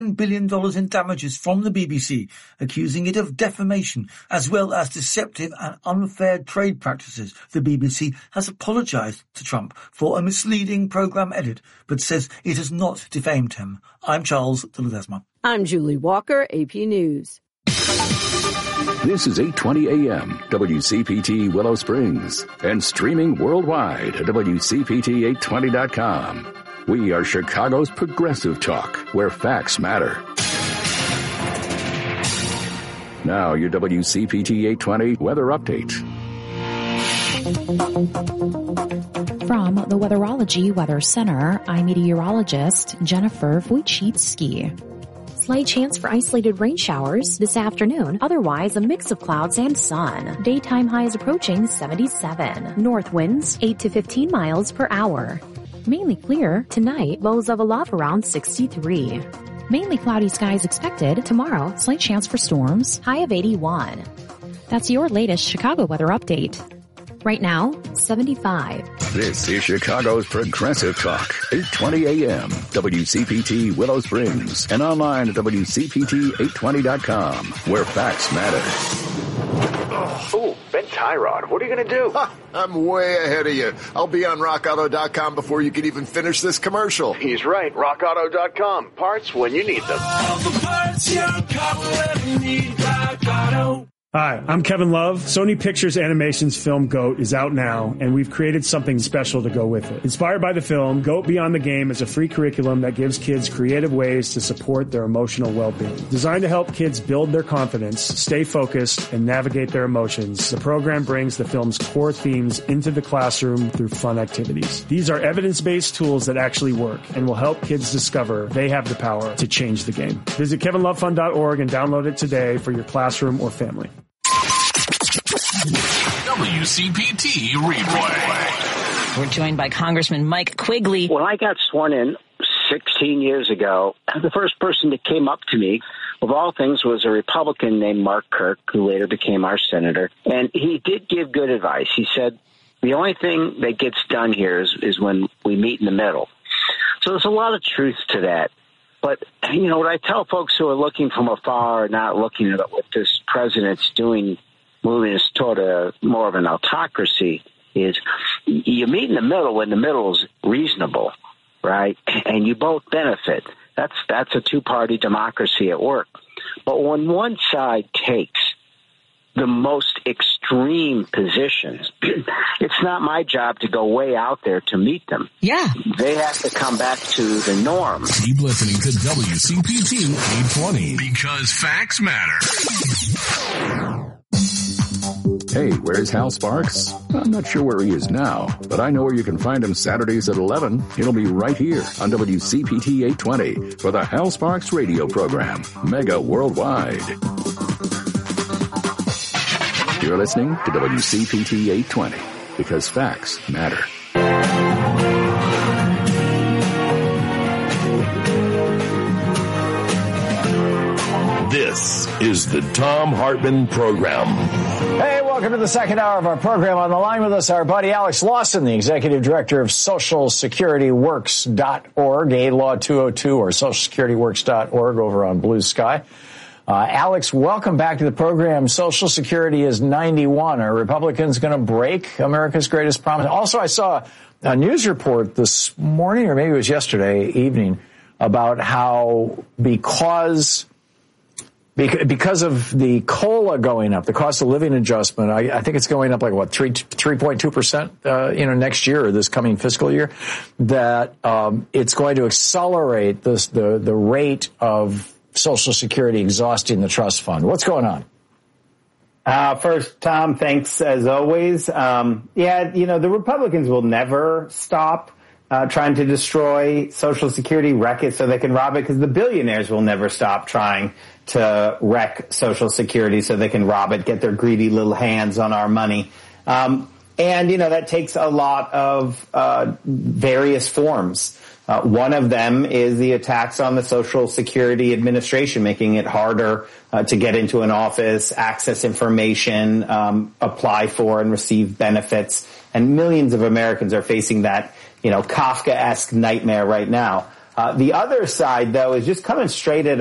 $1 billion in damages from the BBC, accusing it of defamation as well as deceptive and unfair trade practices. The BBC has apologised to Trump for a misleading programme edit, but says it has not defamed him. I'm Charles de Ledesma. I'm Julie Walker, AP News. This is 8:20 a.m. WCPT Willow Springs and streaming worldwide at WCPT820.com. We are Chicago's progressive talk, where facts matter. Now your WCPT 820 weather update. From the Weatherology Weather Center, I'm meteorologist Jennifer Wojcicki. Slight chance for isolated rain showers this afternoon. Otherwise, a mix of clouds and sun. Daytime highs approaching 77. North winds 8 to 15 miles per hour. Mainly clear tonight. Lows level off around 63. Mainly cloudy skies expected. Tomorrow, slight chance for storms. High of 81. That's your latest Chicago weather update. Right now, 75. This is Chicago's Progressive Talk, 8:20 a.m. WCPT Willow Springs and online at WCPT820.com, where facts matter. Oh, bent tie rod. What are you going to do? I'm way ahead of you. I'll be on RockAuto.com before you can even finish this commercial. He's right. RockAuto.com. Parts when you need them. All the parts your car will ever need. Rock Auto. Hi, I'm Kevin Love. Sony Pictures Animation's film GOAT is out now, and we've created something special to go with it. Inspired by the film, GOAT Beyond the Game is a free curriculum that gives kids creative ways to support their emotional well-being. Designed to help kids build their confidence, stay focused, and navigate their emotions, the program brings the film's core themes into the classroom through fun activities. These are evidence-based tools that actually work and will help kids discover they have the power to change the game. Visit kevinlovefund.org and download it today for your classroom or family. WCPT Replay. We're joined by Congressman Mike Quigley. When I got sworn in 16 years ago, the first person that came up to me, of all things, was a Republican named Mark Kirk, who later became our senator. And he did give good advice. He said, the only thing that gets done here is when we meet in the middle. So there's a lot of truth to that. But, you know, what I tell folks who are looking from afar, not looking at what this president's doing, moving us toward more of an autocracy, is you meet in the middle when the middle is reasonable, right? And you both benefit. That's a two-party democracy at work. But when one side takes the most extreme positions, it's not my job to go way out there to meet them. Yeah. They have to come back to the norm. Keep listening to WCPT 820 because facts matter. Hey, where's Hal Sparks? I'm not sure where he is now, but I know where you can find him Saturdays at 11. He'll be right here on WCPT 820 for the Hal Sparks radio program, Mega Worldwide. You're listening to WCPT 820 because facts matter. This is the Thom Hartmann Program. Hey, welcome to the second hour of our program. On the line with us, our buddy Alex Lawson, the executive director of SocialSecurityWorks.org, A-Law 202, or SocialSecurityWorks.org over on Blue Sky. Alex, welcome back to the program. Social Security is 91. Are Republicans going to break America's greatest promise? Also, I saw a news report this morning, or maybe it was yesterday evening, about how because of the COLA going up, the cost of living adjustment, I think it's going up like, 3.2%, next year or this coming fiscal year, that it's going to accelerate the rate of Social Security exhausting the trust fund. What's going on? First, Tom, thanks as always. The Republicans will never stop trying to destroy Social Security, wreck it so they can rob it, because the billionaires will never stop trying to wreck Social Security so they can rob it, get their greedy little hands on our money. That takes a lot of various forms. One of them is the attacks on the Social Security Administration, making it harder to get into an office, access information, apply for and receive benefits. And millions of Americans are facing that, Kafkaesque nightmare right now. The other side, though, is just coming straight at